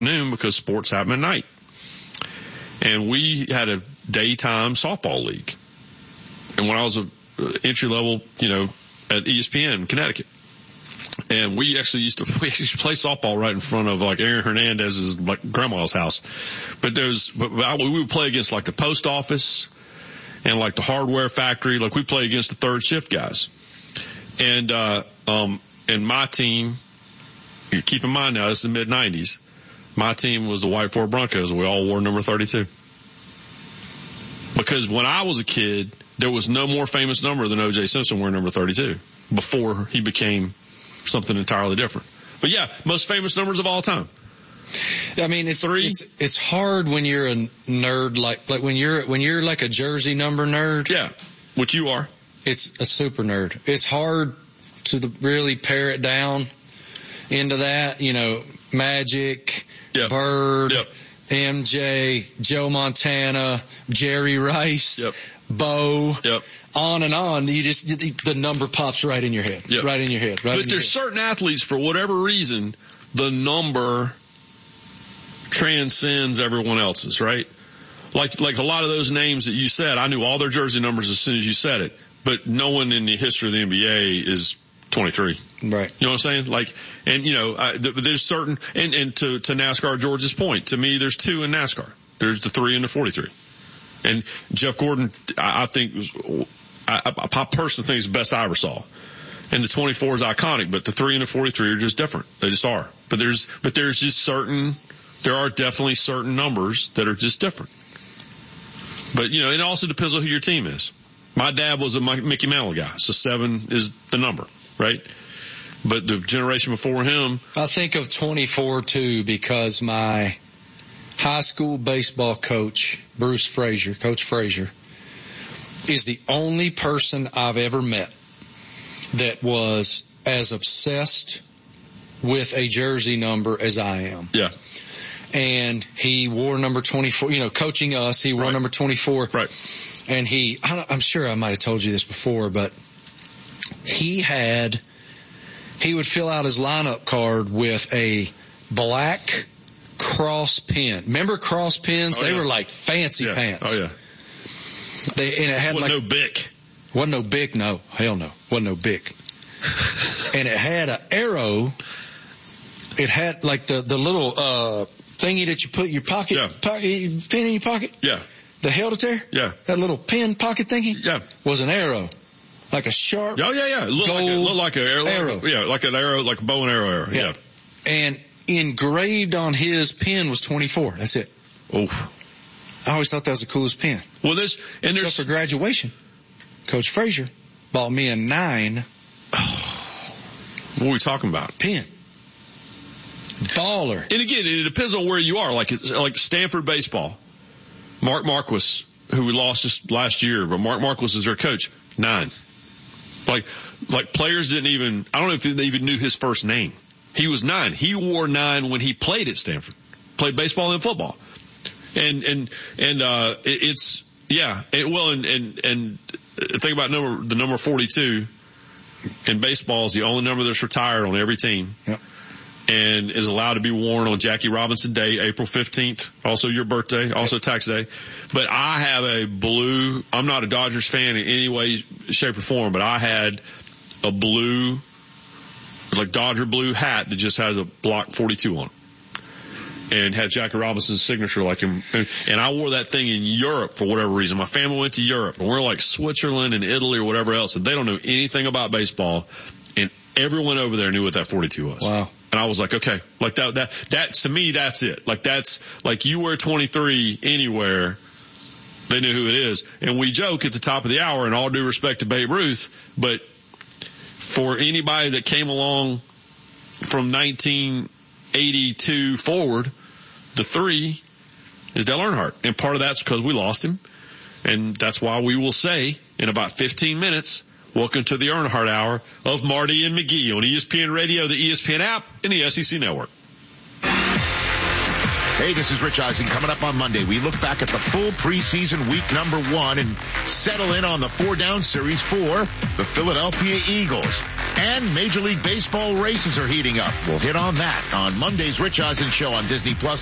noon because sports happen at night. And we had a daytime softball league. And when I was a entry level, at ESPN, Connecticut. And we actually used to play softball right in front of like Aaron Hernandez's like grandma's house. But we would play against like the post office and like the hardware factory. Like we play against the third shift guys. And my team, keep in mind now, this is the mid 90s. My team was the White Ford Broncos. We all wore number 32. Because when I was a kid, there was no more famous number than O.J. Simpson wearing number 32 before he became something entirely different. But yeah, most famous numbers of all time. I mean, it's hard when you're a nerd, like when you're like a jersey number nerd. Yeah, which you are. It's a super nerd. It's hard to really pare it down into that, Magic, yep. Bird, yep. MJ, Joe Montana, Jerry Rice, yep. Bo, yep. on and on. The number pops right in your head, yep. right in your head. Right. But there's certain athletes, for whatever reason, the number transcends everyone else's, right? Like a lot of those names that you said, I knew all their jersey numbers as soon as you said it, but no one in the history of the NBA is 23. Right. You know what I'm saying? Like, and there's certain, and to NASCAR, George's point, to me, there's two in NASCAR. There's the 3 and the 43. And Jeff Gordon, I personally think is the best I ever saw. And the 24 is iconic, but the 3 and the 43 are just different. They just are. But there's just there are definitely certain numbers that are just different. But, it also depends on who your team is. My dad was a Mickey Mantle guy, so 7 is the number, right? But the generation before him. I think of 24 too because my high school baseball coach, Coach Frazier, is the only person I've ever met that was as obsessed with a jersey number as I am. Yeah. And he wore number 24, coaching us, he wore right. number 24. Right. And I'm sure I might have told you this before, but he would fill out his lineup card with a black cross pen. Remember cross pens? Oh, they yeah. were like fancy pants. Oh, yeah. And it had wasn't no Bic. Wasn't no Bic, no. Hell no. Wasn't no Bic. And it had an arrow. It had like the little thingy that you put in your pocket, pin in your pocket. Yeah. The held it there. Yeah. That little pin pocket thingy. Yeah. Was an arrow. Like a sharp. Oh, yeah. It looked like an arrow. Yeah, like an arrow, like a bow and arrow. Yeah. And engraved on his pen was 24. That's it. Oh. I always thought that was the coolest pen. Well, there's for graduation, Coach Frazier bought me a 9. What are we talking about? Pen. Baller. And again, it depends on where you are. Like Stanford baseball. Mark Marquis, who we lost just last year, but Mark Marquis is their coach. 9. Like players didn't even, I don't know if they even knew his first name. He was 9. He wore 9 when he played at Stanford. Played baseball and football. And it's, yeah. And think about the number 42 in baseball is the only number that's retired on every team. Yep. And is allowed to be worn on Jackie Robinson Day, April 15th, also your birthday, also tax day. But I have a blue, I'm not a Dodgers fan in any way, shape, or form, but I had a blue, like Dodger blue hat that just has a block 42 on it. And had Jackie Robinson's signature like him. And I wore that thing in Europe for whatever reason. My family went to Europe, and we're like Switzerland and Italy or whatever else, and they don't know anything about baseball. And everyone over there knew what that 42 was. Wow. And I was like, okay, like that to me, that's it. Like that's like you wear 23 anywhere, they knew who it is. And we joke at the top of the hour, and all due respect to Babe Ruth, but for anybody that came along from 1982 forward, the 3 is Dale Earnhardt. And part of that's because we lost him. And that's why we will say in about 15 minutes, welcome to the Earnhardt Hour of Marty and McGee on ESPN Radio, the ESPN app, and the SEC Network. Hey, this is Rich Eisen. Coming up on Monday, we look back at the full preseason week number 1 and settle in on the 4-down series for the Philadelphia Eagles. And Major League Baseball races are heating up. We'll hit on that on Monday's Rich Eisen Show on Disney Plus.